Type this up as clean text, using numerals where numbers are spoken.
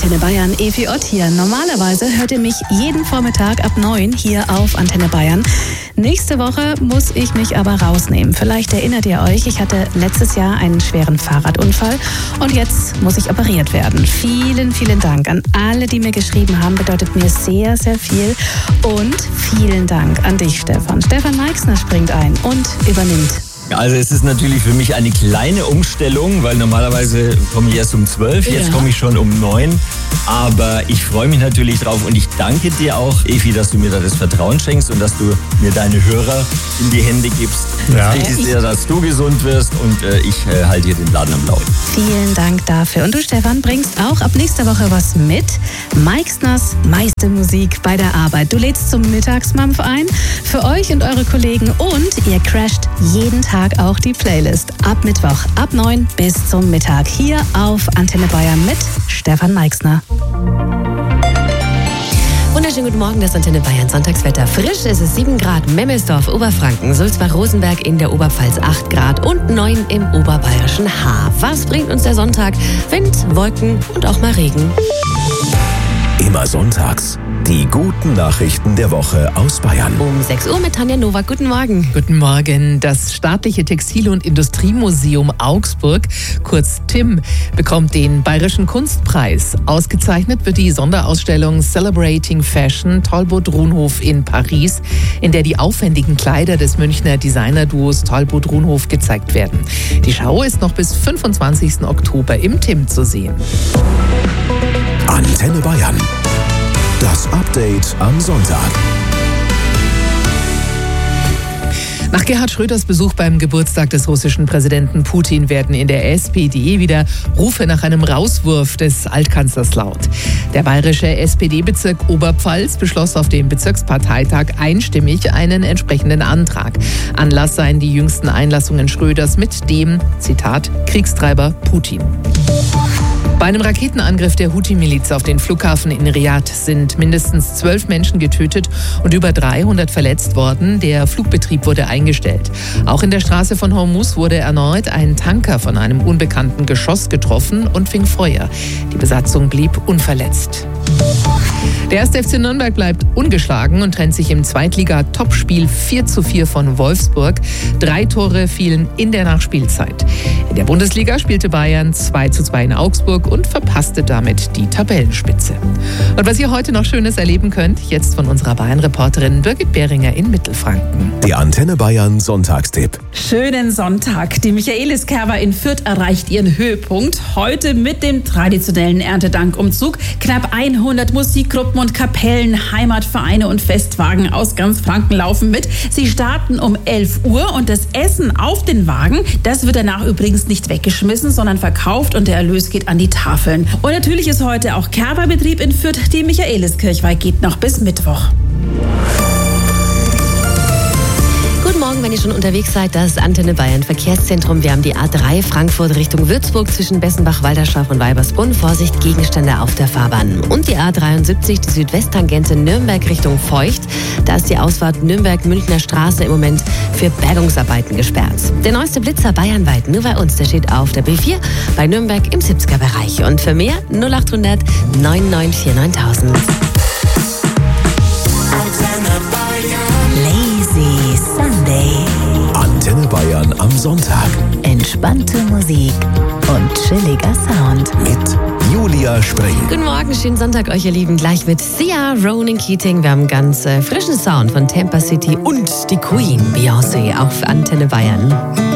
Antenne Bayern, Evi Ott hier. Normalerweise hört ihr mich jeden Vormittag ab 9 hier auf Antenne Bayern. Nächste Woche muss ich mich aber rausnehmen. Vielleicht erinnert ihr euch, ich hatte letztes Jahr einen schweren Fahrradunfall und jetzt muss ich operiert werden. Vielen, vielen Dank an alle, die mir geschrieben haben. Bedeutet mir sehr, sehr viel. Und vielen Dank an dich, Stefan. Stefan Meixner springt ein und übernimmt. Also es ist natürlich für mich eine kleine Umstellung, weil normalerweise komme ich erst um 12, jetzt komme ich schon um 9. Aber ich freue mich natürlich drauf und ich danke dir auch, Evi, dass du mir da das Vertrauen schenkst und dass du mir deine Hörer in die Hände gibst. Ja. Wichtig ist ja, dass du gesund wirst und ich halte hier den Laden am Laufen. Vielen Dank dafür. Und du, Stefan, bringst auch ab nächster Woche was mit. Meixners meiste Musik bei der Arbeit. Du lädst zum Mittagsmampf ein für euch und eure Kollegen und ihr crasht jeden Tag auch die Playlist. Ab Mittwoch, ab 9 bis zum Mittag hier auf Antenne Bayern mit Stefan Meixner. Wunderschönen guten Morgen, das Antenne Bayern Sonntagswetter. Frisch ist es 7 Grad, Memmelsdorf, Oberfranken, Sulzbach-Rosenberg in der Oberpfalz 8 Grad und 9 im oberbayerischen Haar. Was bringt uns der Sonntag? Wind, Wolken und auch mal Regen. Immer sonntags die guten Nachrichten der Woche aus Bayern. Um 6 Uhr mit Tanja Nowak. Guten Morgen. Guten Morgen. Das Staatliche Textil- und Industriemuseum Augsburg, kurz TIM, bekommt den Bayerischen Kunstpreis. Ausgezeichnet wird die Sonderausstellung Celebrating Fashion Talbot-Runhof in Paris, in der die aufwendigen Kleider des Münchner Designerduos Talbot-Runhof gezeigt werden. Die Schau ist noch bis 25. Oktober im TIM zu sehen. Antenne Bayern. Das Update am Sonntag. Nach Gerhard Schröders Besuch beim Geburtstag des russischen Präsidenten Putin werden in der SPD wieder Rufe nach einem Rauswurf des Altkanzlers laut. Der bayerische SPD-Bezirk Oberpfalz beschloss auf dem Bezirksparteitag einstimmig einen entsprechenden Antrag. Anlass seien die jüngsten Einlassungen Schröders mit dem, Zitat, Kriegstreiber Putin. Bei einem Raketenangriff der Houthi-Miliz auf den Flughafen in Riad sind mindestens 12 Menschen getötet und über 300 verletzt worden. Der Flugbetrieb wurde eingestellt. Auch in der Straße von Hormuz wurde erneut ein Tanker von einem unbekannten Geschoss getroffen und fing Feuer. Die Besatzung blieb unverletzt. Der 1. FC Nürnberg bleibt ungeschlagen und trennt sich im Zweitliga-Topspiel 4:4 von Wolfsburg. 3 Tore fielen in der Nachspielzeit. In der Bundesliga spielte Bayern 2:2 in Augsburg und verpasste damit die Tabellenspitze. Und was ihr heute noch Schönes erleben könnt, jetzt von unserer Bayern-Reporterin Birgit Behringer in Mittelfranken. Die Antenne Bayern Sonntagstipp. Schönen Sonntag. Die Michaeliskerwa in Fürth erreicht ihren Höhepunkt. Heute mit dem traditionellen Erntedankumzug. Knapp 100 Musikgruppen und Kapellen, Heimatvereine und Festwagen aus ganz Franken laufen mit. Sie starten um 11 Uhr und das Essen auf den Wagen, das wird danach übrigens nicht weggeschmissen, sondern verkauft und der Erlös geht an die Tafeln. Und natürlich ist heute auch Kerberbetrieb in Fürth. Die Michaeliskirchweih geht noch bis Mittwoch. Guten Morgen, wenn ihr schon unterwegs seid, das Antenne Bayern Verkehrszentrum. Wir haben die A3 Frankfurt Richtung Würzburg zwischen Bessenbach, Walderschaft und Weibersbrunn. Vorsicht, Gegenstände auf der Fahrbahn. Und die A73, die Südwesttangente Nürnberg Richtung Feucht. Da ist die Ausfahrt Nürnberg-Münchner Straße im Moment für Bergungsarbeiten gesperrt. Der neueste Blitzer bayernweit, nur bei uns, der steht auf der B4 bei Nürnberg im 70er-Bereich. Und für mehr 0800 994 9000. Lazy Sunday. Antenne Bayern am Sonntag. Entspannte Musik und chilliger Sound. Mit Julia Spring. Guten Morgen, schönen Sonntag euch, ihr Lieben. Gleich mit Sia, Ronan Keating. Wir haben ganz frischen Sound von Tampa City und die Queen, Beyoncé, auf Antenne Bayern.